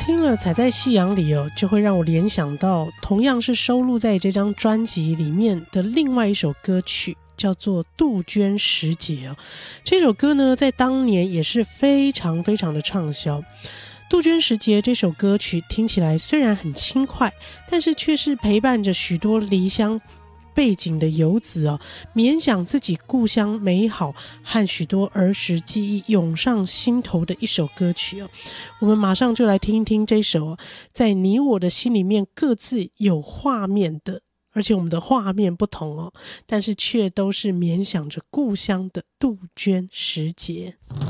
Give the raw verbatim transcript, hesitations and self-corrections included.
听了踩在夕阳里哦，就会让我联想到同样是收录在这张专辑里面的另外一首歌曲，叫做《杜鹃时节》哦。这首歌呢，在当年也是非常非常的畅销。《杜鹃时节》这首歌曲听起来虽然很轻快，但是却是陪伴着许多离乡背景的游子哦，缅想自己故乡美好和许多儿时记忆涌上心头的一首歌曲哦。我们马上就来听一听这首哦，在你我的心里面各自有画面的，而且我们的画面不同哦，但是却都是缅想着故乡的杜鹃时节。